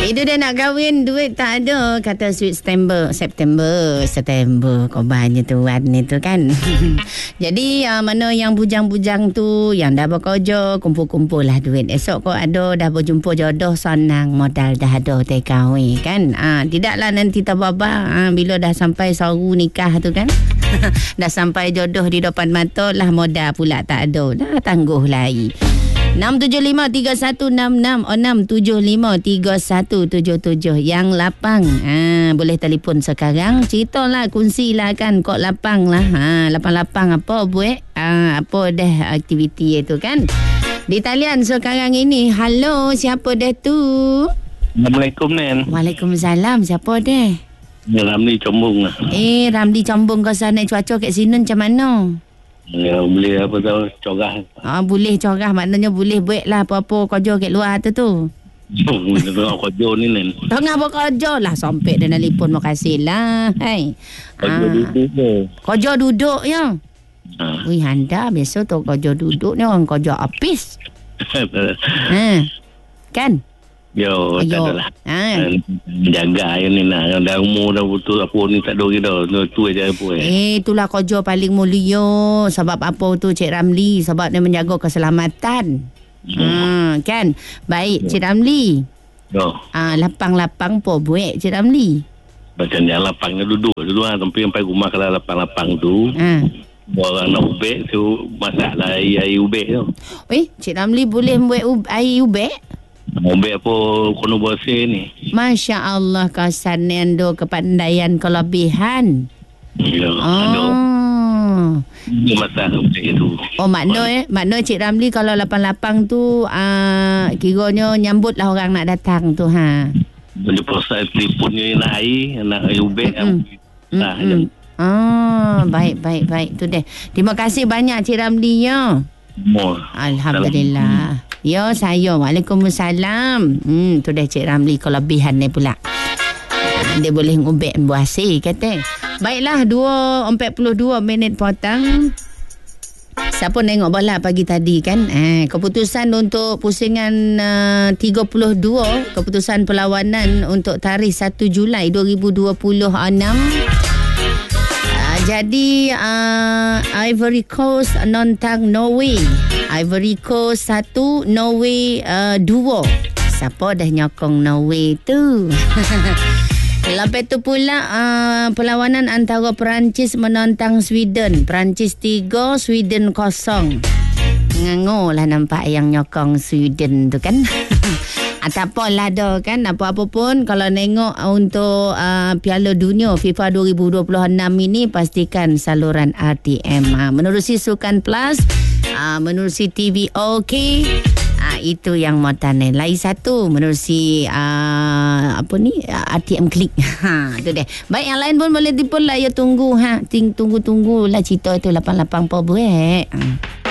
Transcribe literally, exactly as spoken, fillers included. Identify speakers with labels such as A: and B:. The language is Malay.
A: Itu dia nak kahwin, duit tak ada. Kata sweet September. September. September. Kau banyak tuan ni tu kan. Jadi uh, mana yang bujang-bujang tu, yang dah bekerja, kumpul-kumpul lah duit. Esok kau ada, dah berjumpa jodoh, senang. Modal dah ada, tak kahwin kan. Uh, tidaklah nanti terbabak uh, bila dah sampai saru nikah tu kan. Dah sampai jodoh di depan mata lah, modal pula tak ada. Dah tangguh lagi. enam tujuh lima tiga satu enam enam oh, enam tujuh lima tiga satu tujuh tujuh yang lapang. Ha, boleh telefon sekarang. Ceritalah, kongsilah kan kok lapang lah. Ha, lapang-lapang apa buat? Ha, apa dah aktiviti itu kan? Di talian sekarang ini. Halo, siapa dah tu?
B: Assalamualaikum, Nen.
A: Waalaikumsalam. Siapa dah?
B: Ya, Ramli Combong lah.
A: Eh, Ramli Combong kau sana cuaca kat sini macam mana?
B: Ya, boleh apa tahu corah.
A: Ah, boleh corah, maknanya boleh buat lah apa-apa kerja kat luar tu tu.
B: Tengah kerja ni, Nen.
A: Tengah bekerja lah, sampai dia telefon, makasih lah. Hai.
B: Kerja duduk tu.
A: Kerja duduk ya.
B: Ha.
A: Wih, anda biasa tu kerja duduk ni orang kerja apis. Ha. Kan?
B: Yo, tak
A: Yo.
B: adalah.
A: Ha.
B: Jaga yang ni nak. Dah umur dah betul apa ni tak ada lagi dah. Tu aja apa eh.
A: Eh, itulah kerja paling mulia. Sebab apa tu Cik Ramli? Sebab dia menjaga keselamatan. Hmm, kan? Baik, Cik Ramli.
B: Yo.
A: Ah, lapang-lapang po buat Cik Ramli.
B: Macam yang lapangnya duduk dulu lah. Sampai sampai rumah kalau lapang-lapang tu.
A: Ha.
B: Orang nak ubek tu masalah air, air ubek tu.
A: Eh, Cik Ramli boleh buat ub- air ubek?
B: Ubek apa kono bersih ni.
A: Masya Allah, kau sanendo kepandaian kelebihan.
B: Ya, ada.
A: Oh.
B: Ini masalah ubek tu.
A: Oh, makna eh, makna Cik Ramli kalau lapang-lapang tu uh, kiranya nyambut lah orang nak datang tu ha.
B: Dia proses telefon ni nak air, nak air ubek. Nah,
A: Mm-mm. Oh, baik, baik, baik. Tu deh. Terima kasih banyak Cik Ramli ya.
B: Oh,
A: Alhamdulillah. Ya, saya. Waalaikumsalam. Hmm, tu dah Cik Ramli kelebihan ni pula. Dia boleh ngubek buasi kata. Baiklah, dua empat puluh dua minit potong. Siapa tengok bola pagi tadi kan? Eh, keputusan untuk pusingan uh, tiga puluh dua, keputusan perlawanan untuk tarikh satu Julai dua ribu dua puluh enam. Uh, jadi uh, Ivory Coast nontang Norway. Ivory Coast satu, Norway uh, dua. Siapa dah nyokong Norway tu? Lepas tu pula uh, perlawanan antara Perancis menentang Sweden. Perancis tiga, Sweden kosong. Ngangor lah nampak yang nyokong Sweden tu kan. Ataupun lah dah kan. Apa-apa pun kalau nengok untuk uh, Piala Dunia FIFA dua ribu dua puluh enam ini, pastikan saluran R T M. Uh, menerusi Sukan Plus, uh, menerusi T V OK. Ah, itu yang motane. Lain satu menerusi uh, apa ni uh, R T M Klik. Ha, tu deh. Baik, yang lain pun boleh tipu lah ya, tunggu ha. Ting tunggu-tunggu lah cerita tu lapang-lapang apa buat. Ha.